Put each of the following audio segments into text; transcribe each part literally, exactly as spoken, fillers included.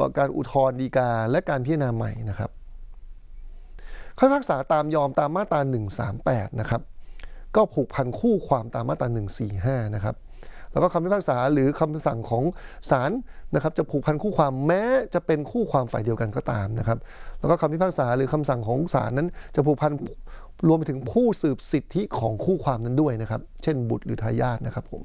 การอุทธรณ์ฎีกาและการพิจารณาใหม่นะครับคำพิพากษาตามยอมตามมาตราหนึ่งสามแปดนะครับก็ผูกพันคู่ความตามมาตราหนึ่งสี่ห้านะครับแล้วก็คำพิพากษาหรือคำสั่งของศาลนะครับจะผูกพันคู่ความแม้จะเป็นคู่ความฝ่ายเดียวกันก็ตามนะครับแล้วก็คำพิพากษาหรือคำสั่งของศาลนั้นจะผูกพันรวมไปถึงผู้สืบสิทธิของคู่ความนั้นด้วยนะครับเช่นบุตรหรือทายาทนะครับผม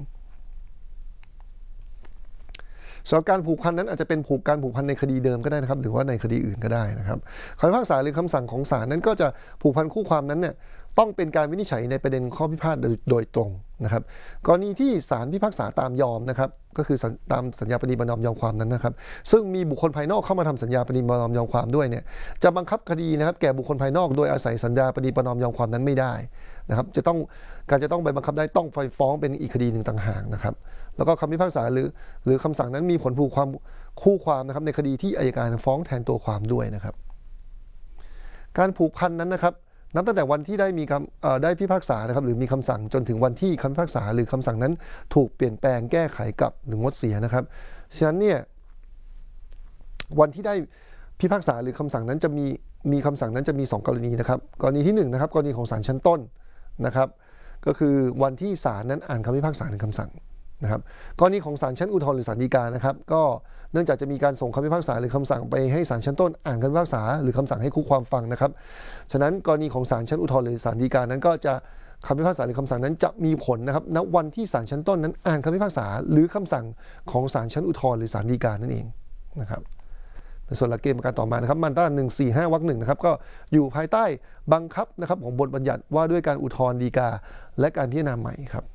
สำหรับการผูกพันนั้นอาจจะเป็นผูกการผูกพันในคดีเดิมก็ได้นะครับหรือว่าในคดีอื่นก็ได้นะครับคำพิพากษาหรือคำสั่งของศาลนั้นก็จะผูกพันคู่ความนั้นเนี่ยต้องเป็นการวินิจฉัยในประเด็นข้อพิพาทโดยตรงนะครับกรณีที่ศาลพิพากษาตามยอมนะครับก็คือตามสัญญาปณีประนอมยอมความนั้นนะครับซึ่งมีบุคคลภายนอกเข้ามาทำสัญญาปณีประนอมยอมความด้วยเนี่ยจะบังคับคดีนะครับแก่บุคคลภายนอกโดยอาศัยสัญญาปณีประนอมยอมความนั้นไม่ได้นะครับจะต้องการจะต้องไปบังคับได้ต้องฟ้องเป็นอีกคดีหนึ่งต่างหากนะครับแล้วก็คำพิพากษาหรือหรือคำสั่งนั้นมีผลผูกความคู่ความนะครับในคดีที่อัยการฟ้องแทนตัวความด้วยนะครับการผูกพันนั้นนะครับนับตั้งแต่วันที่ได้มีคำได้พิพากษานะครับหรือมีคำสั่งจนถึงวันที่คำพิพากษาหรือคำสั่งนั้นถูกเปลี่ยนแปลงแก้ไขกลับหรืองดเสียนะครับฉะนั้นเนี่ยวันที่ได้พิพากษาหรือคำสั่งนั้นจะมีมีคำสั่งนั้นจะมีสองกรณีนะครับกรณีที่หนึ่งนะครับกรณีของศาลชั้นต้นนะครับก็คือวันที่ศาลนั้นอ่านคำพิพากษาหรือคำสั่งนะครับกรณีของศาลชั้นอุทธรณ์หรือศาลฎีกานะครับก็เนื่องจากจะมีการส่งคำพิพากษาหรือคำสั่งไปให้ศาลชั้นต้นอ่านคำพิพากษาหรือคำสั่งให้คู่ความฟังนะครับฉะนั้นกรณีของศาลชั้นอุทธรณ์หรือศาลฎีกานั้นก็จะคำพิพากษาหรือคำสั่งนั้นจะมีผลนะครับณวันที่ศาลชั้นต้นนั้นอ่านคำพิพากษาหรือคำสั่งของศาลชั้นอุทธรณ์หรือศาลฎีกานั่นเองนะครับในส่วนหลักเกณฑ์ประการต่อมานะครับมาตราหนึ่งสี่ห้าวรรคหนึ่งนะครับก็อยู่ภายใต้บังคับนะครับของบทบัญญัติว่าด้วยการอุทธรณ์ฎีกาและการพิจารณาใหม่ครับ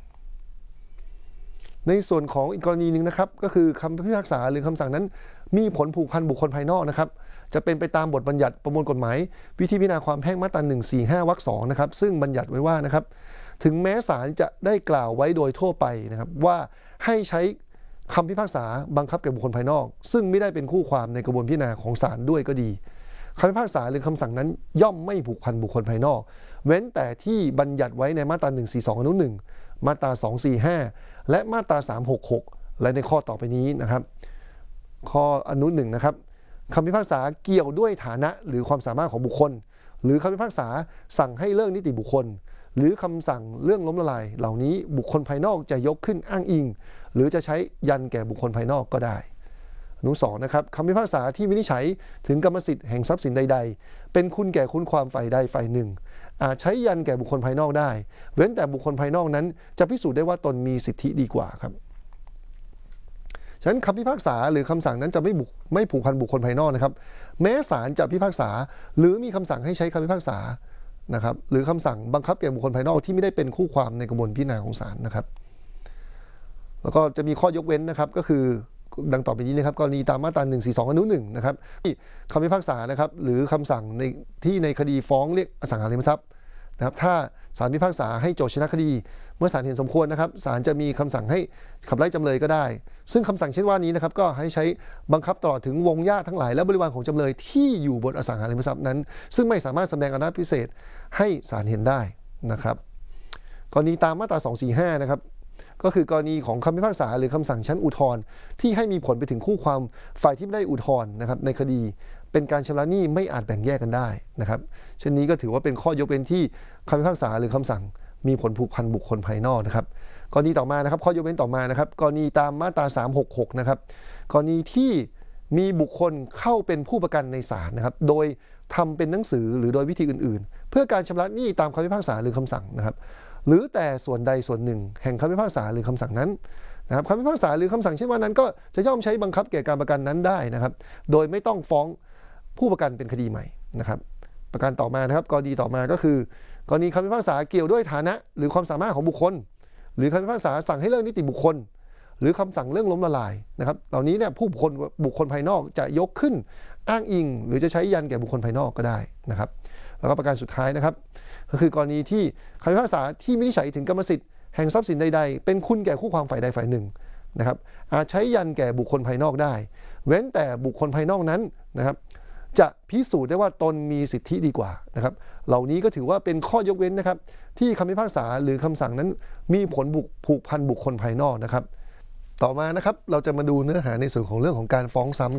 ในส่วนของอีกกรณีหนึ่งนะครับก็คือคำพิพากษาหรือคำสั่งนั้นมีผลผูกพันบุคคลภายนอกนะครับจะเป็นไปตามบทบัญญัติประมวลกฎหมายวิธีพิจารณาความแพ่งมาตราหนึ่งสี่ห้าวรรคสองนะครับซึ่งบัญญัติไว้ว่านะครับถึงแม้ศาลจะได้กล่าวไว้โดยทั่วไปนะครับว่าให้ใช้คำพิพากษาบังคับแก่บุคคลภายนอกซึ่งไม่ได้เป็นคู่ความในกระบวนพิจารณาของศาลด้วยก็ดีคำพิพากษาหรือคำสั่งนั้นย่อมไม่ผูกพันบุคคลภายนอกเว้นแต่ที่บัญญัติไว้ในมาตราหนึ่งสี่สองอนุหนึ่งมาตราสองสี่ห้าและมาตราสามหกหกและในข้อต่อไปนี้นะครับข้ออนุหนึ่งนะครับคำพิพากษาเกี่ยวด้วยฐานะหรือความสามารถของบุคคลหรือคำพิพากษาสั่งให้เลิกนิติบุคคลหรือคำสั่งเรื่องล้มละลายเหล่านี้บุคคลภายนอกจะยกขึ้นอ้างอิงหรือจะใช้ยันแก่บุคคลภายนอกก็ได้อนุสองนะครับคำพิพากษาที่วินิจฉัยถึงกรรมสิทธิ์แห่งทรัพย์สินใดๆเป็นคุณแก่คุณความฝ่ายใดฝ่ายหนึ่งอาจใช้ยันแก่บุคคลภายนอกได้เว้นแต่บุคคลภายนอกนั้นจะพิสูจน์ได้ว่าตนมีสิทธิดีกว่าครับฉะนั้นคำพิพากษาหรือคำสั่งนั้นจะไม่บุไม่ผูกพันบุคคลภายนอกนะครับแม้ศาลจะพิพากษาหรือมีคำสั่งให้ใช้คำพิพากษานะครับหรือคำสั่งบังคับแก่บุคคลภายนอกที่ไม่ได้เป็นคู่ความในกระบวนพิจารณาของศาลนะครับแล้วก็จะมีข้อยกเว้นนะครับก็คือดังต่อไปนี้นะครับกรณีตามมาตราหนึ่งสี่สองอนุหนึ่งนะครับที่คำพิพากษานะครับหรือคำสั่งในที่ในคดีฟ้องเรียกอสังหาริมทรัพย์นะครับถ้าศาลพิพากษาให้โจทก์ชนะคดีเมื่อศาลเห็นสมควรนะครับศาลจะมีคำสั่งให้ขับไล่จำเลยก็ได้ซึ่งคำสั่งเช่นว่านี้นะครับก็ให้ใช้บังคับตลอดถึงวงญาติทั้งหลายและบริวารของจำเลยที่อยู่บนอสังหาริมทรัพย์นั้นซึ่งไม่สามารถแสดงอำนาจพิเศษให้ศาลเห็นได้นะครับกรณีตามมาตราสองสี่ห้านะครับก็คือกรณีของคำพิพากษาหรือคำสั่งชั้นอุทธรณ์ที่ให้มีผลไปถึงคู่ความฝ่ายที่ไม่ได้อุทธรณ์นะครับในคดีเป็นการชำระหนี้ไม่อาจแบ่งแยกกันได้นะครับเช่นนี้ก็ถือว่าเป็นข้อยกเว้นที่คำพิพากษาหรือคำสั่งมีผลผูกพันบุคคลภายนอกนะครับกรณีต่อมานะครับข้อยกเว้นต่อมานะครับกรณีตามมาตราสามหกหกนะครับกรณีที่มีบุคคลเข้าเป็นผู้ประกันในศาลนะครับโดยทำเป็นหนังสือหรือโดยวิธีอื่นๆเพื่อการชำระหนี้ตามคำพิพากษาหรือคำสั่งนะครับหรือแต่ส่วนใดส่วนหนึ่งแห่งคำพิพากษาหรือคำสั่งนั้นนะครับคำพิพากษาหรือคำสั่งเช่นว่านั้นก็จะย่อมใช้บังคับแก่การประกันนั้นได้นะครับโดยไม่ต้องฟ้องผู้ประกันเป็นคดีใหม่นะครับประการต่อมานะครับกรณีต่อมาก็คือกรณีคำพิพากษาเกี่ยวด้วยฐานะหรือความสามารถของบุคคลหรือคำพิพากษาสั่งให้เลิกนิติบุคคลหรือคำสั่งเรื่องล้มละลายนะครับเหล่านี้เนี่ยผู้บุคคลบุคคลภายนอกจะยกขึ้นอ้างอิงหรือจะใช้ยันแก่บุคคลภายนอกก็ได้นะครับแล้วก็ประการสุดท้ายนะครับก็คือกรณีที่คำพิพากษาที่วินิจฉัยถึงกรรมสิทธิ์แห่งทรัพย์สินใดๆเป็นคุณแก่คู่ความฝ่ายใดฝ่ายหนึ่งนะครับอาจใช้ยันแก่บุคคลภายนอกได้เว้นแต่บุคคลภายนอกนั้นนะครับจะพิสูจน์ได้ว่าตนมีสิทธิดีกว่านะครับเหล่านี้ก็ถือว่าเป็นข้อยกเว้นนะครับที่คำพิพากษาหรือคำสั่งนั้นมีผลผูกพันบุคคลภายนอกนะครับต่อมานะครับเราจะมาดูเนื้อหาในส่วนของเรื่องของการฟ้องซ้ำ